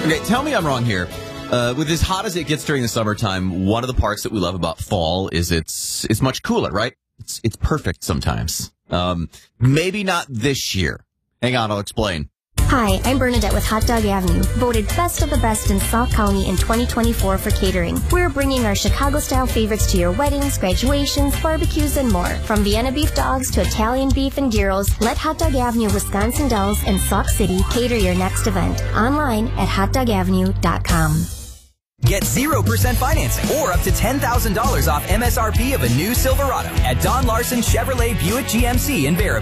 Okay, tell me I'm wrong here. With as hot as it gets during the summertime, one of the parts that we love about fall is it's much cooler, right? It's perfect sometimes. Maybe not this year. Hang on, I'll explain. Hi, I'm Bernadette with Hot Dog Avenue, voted best of the best in Sauk County in 2024 for catering. We're bringing our Chicago-style favorites to your weddings, graduations, barbecues, and more. From Vienna beef dogs to Italian beef and gyros, let Hot Dog Avenue Wisconsin Dells and Sauk City cater your next event. Online at hotdogavenue.com. Get 0% financing or up to $10,000 off MSRP of a new Silverado at Don Larson Chevrolet Buick GMC in Baraboo.